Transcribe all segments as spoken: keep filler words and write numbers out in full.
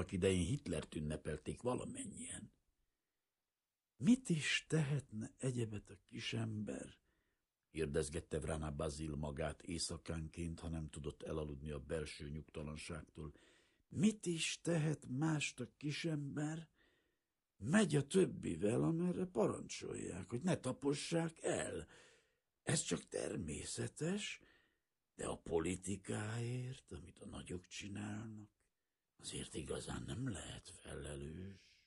annak idején Hitlert ünnepelték valamennyien. Mit is tehetne egyebet a kisember? Kérdezgette Vrana Bazil magát éjszakánként, ha nem tudott elaludni a belső nyugtalanságtól. Mit is tehet mást a kisember? Megy a többivel, amerre parancsolják, hogy ne tapossák el. Ez csak természetes, de a politikáért, amit a nagyok csinálnak, azért igazán nem lehet felelős.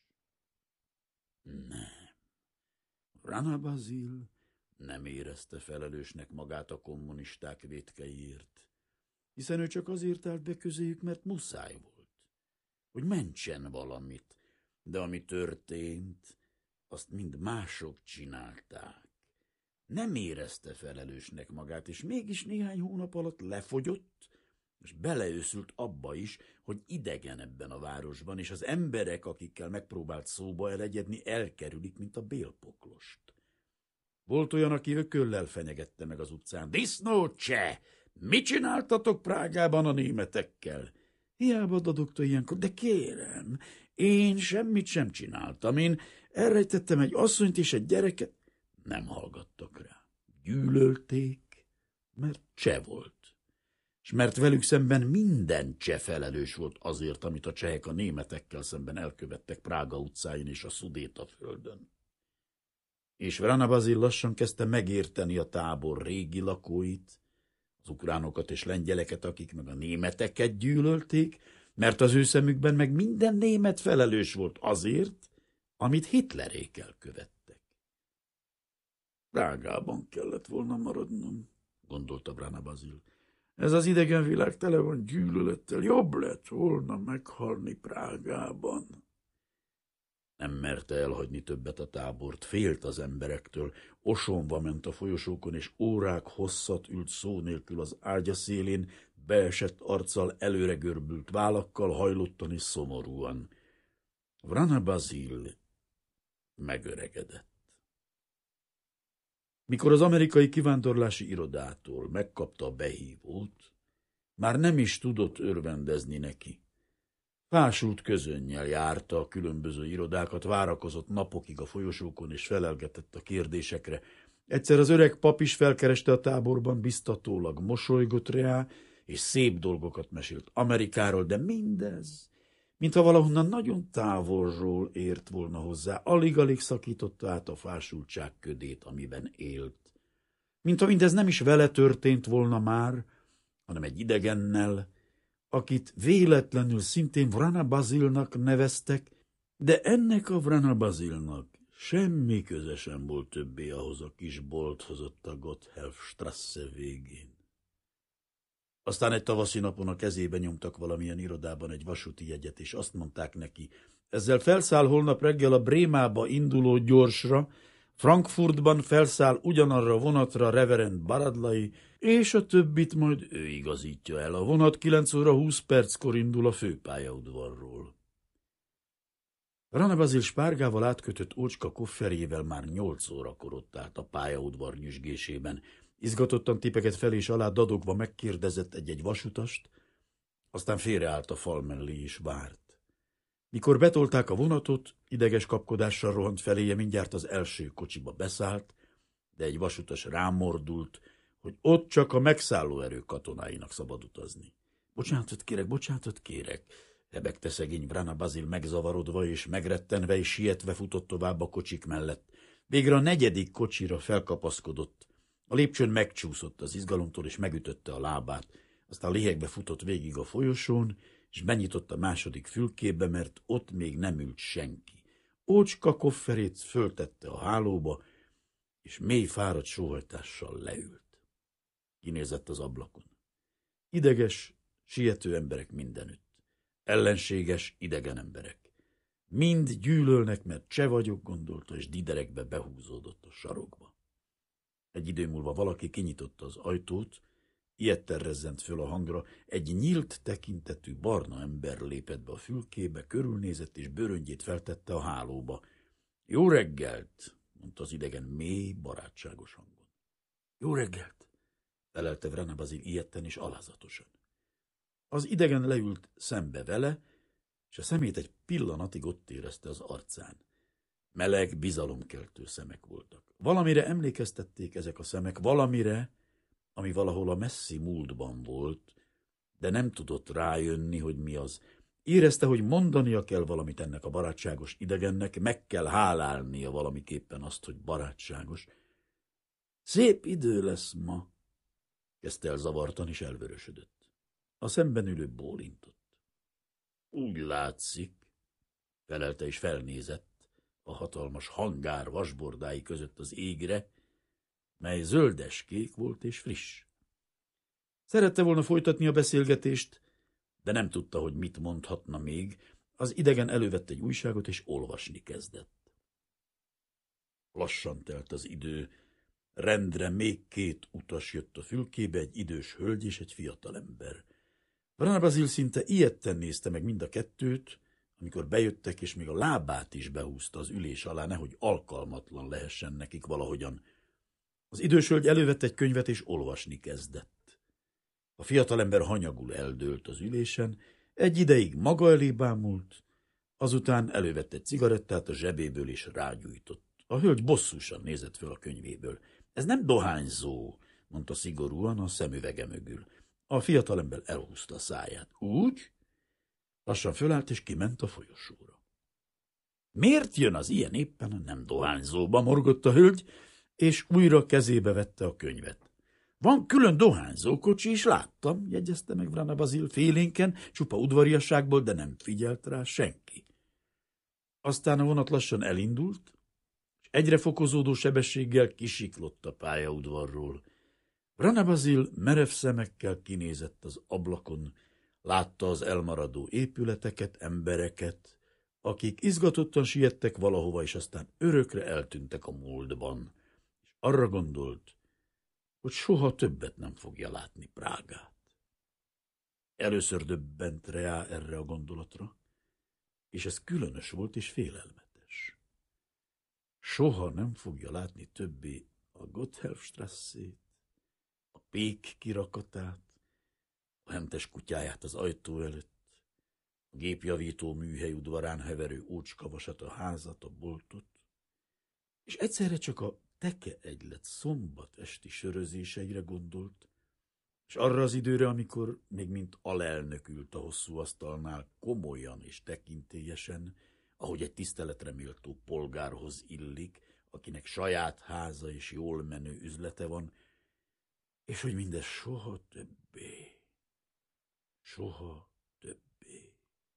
Nem. Vrana Bazil nem érezte felelősnek magát a kommunisták vétkeiért, hiszen ő csak azért állt be közéjük, mert muszáj volt, hogy mentsen valamit, de ami történt, azt mind mások csinálták. Nem érezte felelősnek magát, és mégis néhány hónap alatt lefogyott, és beleőszült abba is, hogy idegen ebben a városban, és az emberek, akikkel megpróbált szóba elegyedni, elkerülik, mint a bélpoklost. Volt olyan, aki ököllel fenyegette meg az utcán. Disznó cseh! Mit csináltatok Prágában a németekkel? Hiába dadogta ilyenkor, de kérem, én semmit sem csináltam. Én elrejtettem egy asszonyt és egy gyereket. Nem hallgattak rá. Gyűlölték, mert cseh volt. És mert velük szemben minden cseh felelős volt azért, amit a csehek a németekkel szemben elkövettek Prága utcáin és a Szudéta földön. És Vrana Bazil lassan kezdte megérteni a tábor régi lakóit, az ukránokat és lengyeleket, akik meg a németeket gyűlölték, mert az ő szemükben meg minden német felelős volt azért, amit Hitlerék elkövettek. Prágában kellett volna maradnom, gondolta Vrana Bazil. Ez az idegen világ tele van gyűlölettel, jobb lett volna meghalni Prágában. Nem merte elhagyni többet a tábort, félt az emberektől, osonva ment a folyosókon, és órák hosszat ült szó nélkül az ágya szélén, beesett arccal, előre görbült vállakkal, hajlottan és szomorúan. Vrana Bazil megöregedett. Mikor az amerikai kivándorlási irodától megkapta a behívót, már nem is tudott örvendezni neki. Fásult közönnyel járta a különböző irodákat, várakozott napokig a folyosókon és felelgetett a kérdésekre. Egyszer az öreg pap is felkereste a táborban, biztatólag mosolygott rá, és szép dolgokat mesélt Amerikáról, de mindez, mintha valahonnan nagyon távolról ért volna hozzá, alig-alig szakította át a fásultság ködét, amiben élt. Mintha mindez nem is vele történt volna már, hanem egy idegennel, akit véletlenül szintén Vrana Bazilnak neveztek, de ennek a Vrana Bazilnak semmi köze sem volt többé ahhoz a kis bolthoz ott a Gotthelfstrasse végén. Aztán egy tavaszi napon a kezébe nyomtak valamilyen irodában egy vasúti jegyet, és azt mondták neki, ezzel felszáll holnap reggel a Brémába induló gyorsra, Frankfurtban felszáll ugyanarra a vonatra reverend Baradlai, és a többit majd ő igazítja el. A vonat kilenc óra húsz perckor indul a főpályaudvarról. Vrana Bazil spárgával átkötött ócska kofferjével már nyolc órakor ott állt a pályaudvar nyüzsgésében. Izgatottan tipeket fel és alá dadogva megkérdezett egy-egy vasutast, aztán félreállt a fal mellé és várt. Mikor betolták a vonatot, ideges kapkodással rohant feléje, mindjárt az első kocsiba beszállt, de egy vasutas rámordult, hogy ott csak a megszállóerő katonáinak szabad utazni. Bocsánatot kérek, bocsánatot kérek, hebegte szegény Vrana Bazil megzavarodva és megrettenve és sietve futott tovább a kocsik mellett. Végre a negyedik kocsira felkapaszkodott. A lépcsőn megcsúszott az izgalomtól és megütötte a lábát. Aztán lihegve futott végig a folyosón, és benyitott a második fülkébe, mert ott még nem ült senki. Ócska kofferét föltette a hálóba, és mély fáradt sóhajtással leült. Kinézett az ablakon. Ideges, siető emberek mindenütt. Ellenséges, idegen emberek. Mind gyűlölnek, mert cseh vagyok, gondolta, és diderekbe behúzódott a sarokba. Egy idő múlva valaki kinyitotta az ajtót, ilyetten rezzent föl a hangra, egy nyílt tekintetű barna ember lépett be a fülkébe, körülnézett és bőröngyét feltette a hálóba. Jó reggelt, mondta az idegen mély, barátságos hangon. Jó reggelt, felelte Vrana Bazil ilyetten és alázatosan. Az idegen leült szembe vele, és a szemét egy pillanatig ott érezte az arcán. Meleg, bizalomkeltő szemek voltak. Valamire emlékeztették ezek a szemek, valamire, ami valahol a messzi múltban volt, de nem tudott rájönni, hogy mi az. Érezte, hogy mondania kell valamit ennek a barátságos idegennek, meg kell hálálnia valamiképpen azt, hogy barátságos. Szép idő lesz ma, kezdte el zavartan, és elvörösödött. A szemben ülő bólintott. Úgy látszik, felelte és felnézett a hatalmas hangár vasbordái között az égre, mely zöldeskék volt és friss. Szerette volna folytatni a beszélgetést, de nem tudta, hogy mit mondhatna még. Az idegen elővette egy újságot, és olvasni kezdett. Lassan telt az idő, rendre még két utas jött a fülkébe, egy idős hölgy és egy fiatalember. Vrana Basil szinte ijedten nézte meg mind a kettőt, amikor bejöttek, és még a lábát is behúzta az ülés alá, nehogy alkalmatlan lehessen nekik valahogyan. Az idős hölgy elővette egy könyvet, és olvasni kezdett. A fiatalember hanyagul eldőlt az ülésen, egy ideig maga elé bámult, azután elővette egy cigarettát a zsebéből, és rágyújtott. A hölgy bosszúsan nézett föl a könyvéből. Ez nem dohányzó, mondta szigorúan a szemüvege mögül. A fiatalember elhúzta a száját. Úgy? Lassan fölállt, és kiment a folyosóra. Miért jön az ilyen éppen a nem dohányzóba, morgott a hölgy, és újra kezébe vette a könyvet. Van külön dohányzókocsi is, láttam, jegyezte meg Vrana Basil félénken, csupa udvariasságból, de nem figyelt rá senki. Aztán a vonat lassan elindult, és egyre fokozódó sebességgel kisiklott a pályaudvarról. Vrana Basil merev szemekkel kinézett az ablakon, látta az elmaradó épületeket, embereket, akik izgatottan siettek valahova, és aztán örökre eltűntek a múltban, és arra gondolt, hogy soha többet nem fogja látni Prágát. Először döbbent rá erre a gondolatra, és ez különös volt és félelmetes. Soha nem fogja látni többé a Gotthelfstrasszét, a pék kirakatát, a hentes kutyáját az ajtó előtt, a gépjavító műhely udvarán heverő ócskavasat, a házat, a boltot, és egyszerre csak a teke egylet szombat esti sörözéseire gondolt, és arra az időre, amikor még mint alelnök ült a hosszú asztalnál, komolyan és tekintélyesen, ahogy egy tiszteletre méltó polgárhoz illik, akinek saját háza és jól menő üzlete van, és hogy mindez soha többé, soha többé.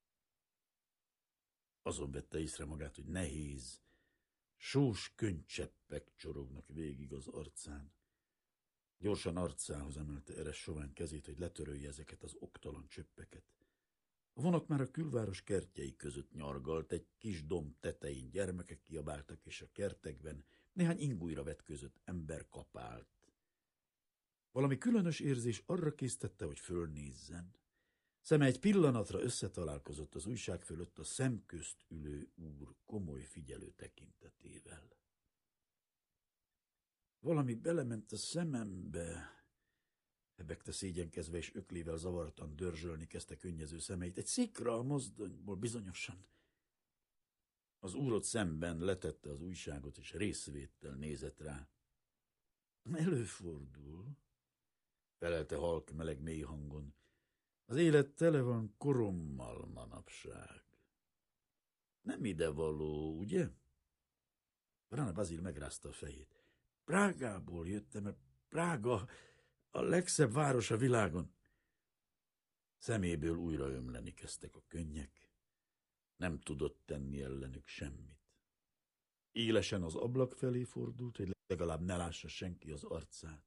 Azon vette észre magát, hogy nehéz, sós könycseppek csorognak végig az arcán. Gyorsan arcához emelte eres sovány kezét, hogy letörölje ezeket az oktalan csöppeket. A vonat már a külváros kertjei között nyargalt, egy kis domb tetején gyermekek kiabáltak, és a kertekben néhány ingújra vetközött ember kapált. Valami különös érzés arra késztette, hogy fölnézzen. Szeme egy pillanatra összetalálkozott az újság fölött a szemközt ülő úr komoly figyelő tekintetével. Valami belement a szemembe, hebegte szégyenkezve, és öklével zavartan dörzsölni kezdte könnyező szemeit. Egy szikra a mozdonyból bizonyosan. Az úrod szemben letette az újságot, és részvéttel nézett rá. Előfordul, felelte halk meleg mély hangon. Az élet tele van korommal manapság. Nem idevaló, ugye? Vrana Basil megrázta a fejét. Prágából jöttem, mert Prága a legszebb város a világon. Szeméből újra ömleni kezdtek a könnyek. Nem tudott tenni ellenük semmit. Élesen az ablak felé fordult, hogy legalább ne lássa senki az arcát.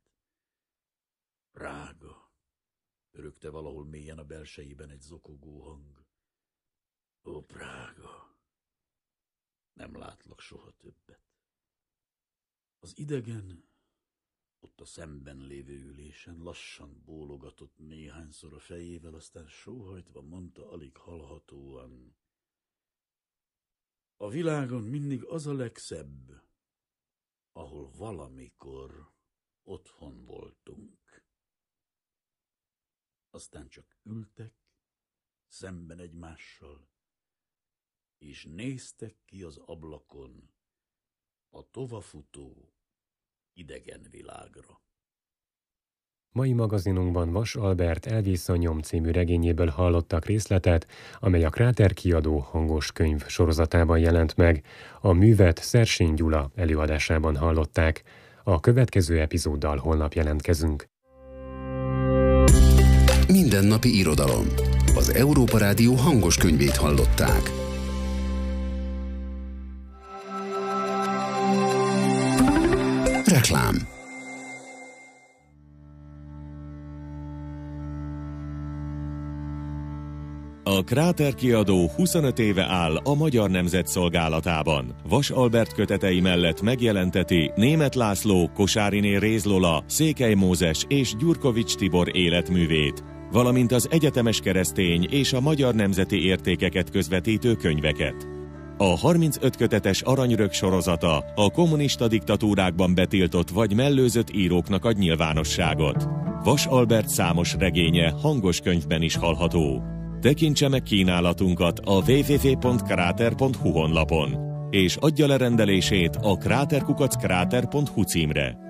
Prága, örökte valahol mélyen a belsejében egy zokogó hang. Ó, Prága, nem látlak soha többet. Az idegen ott a szemben lévő ülésen lassan bólogatott néhányszor a fejével, aztán sóhajtva mondta alig hallhatóan. A világon mindig az a legszebb, ahol valamikor otthon voltunk. Aztán csak ültek, szemben egymással, és néztek ki az ablakon a tovafutó idegen világra. Mai magazinunkban Vas Albert Elvész a nyom című regényéből hallottak részletet, amely a Kráter kiadó hangos könyv sorozatában jelent meg. A művet Szersény Gyula előadásában hallották. A következő epizóddal holnap jelentkezünk. Mindennapi irodalom. Az Európa Rádió hangos könyvét hallották. Reklám. A Kráter kiadó huszonöt éve áll a Magyar Nemzet szolgálatában. Vas Albert kötetei mellett megjelenteti Németh László, Kosáriné Réz Lola, Székely Mózes és Gyurkovics Tibor életművét, valamint az egyetemes keresztény és a magyar nemzeti értékeket közvetítő könyveket. A harmincöt kötetes Aranyrög sorozata a kommunista diktatúrákban betiltott vagy mellőzött íróknak ad nyilvánosságot. Vas Albert számos regénye hangos könyvben is hallható. Tekintse meg kínálatunkat a double-u double-u double-u pont kráter pont hu honlapon, és adja le rendelését a kráter kukac kráter pont hu címre.